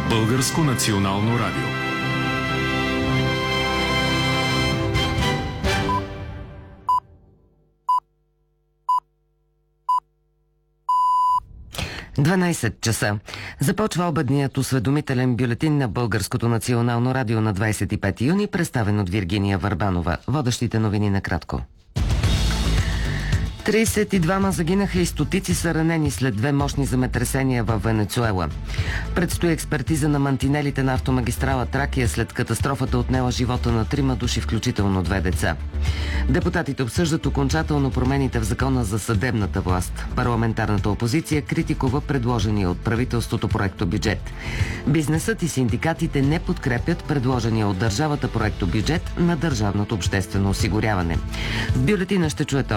Българско национално радио. часа. Започва обедният осведомителен бюлетин на Българското национално радио на 25 юни, представен от Виргиния Върбанова. Водещите новини накратко. 32 загинаха и стотици са ранени след две мощни земетресения в Венецуела. Предстои експертиза на мантинелите на автомагистрала Тракия след катастрофата отнела живота на 3 души, включително 2 деца. Депутатите обсъждат окончателно промените в закона за съдебната власт. Парламентарната опозиция критикува предложения от правителството проектобюджет. Бизнесът и синдикатите не подкрепят предложения от държавата проектобюджет на държавното обществено осигуряване. В бюлетина ще чуете